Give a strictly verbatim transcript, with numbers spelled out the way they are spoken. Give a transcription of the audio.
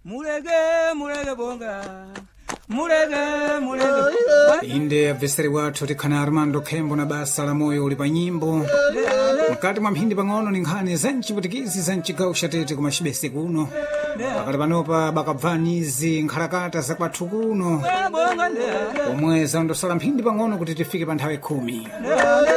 mulege mulege bonga mulege mulege inde abveseri wathu tikhana Armando Khembo na basa la moyo uli pa nyimbo mkati mwa mphindi pang'ono ni nkhani za mchiputikizi za mchigawo chatete ku machibese kuno pakati panopa bakabvanizi nkhalakata za kwathu kuno omwe zandosala mphindi pang'ono kuti tifike pa nthawi khumi